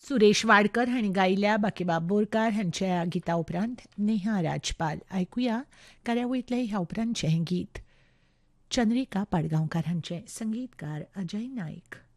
सुरेश वाडकर हांणी गायल्या बाकीबाब बोरकार हांच्या गिता उपरांत नेहा राजपाल. आयकुया कार्यावळींतलें ह्या उपरांतचें गीत. चंद्रिका पाडगांवकार हांचें, संगीतकार अजय नायक.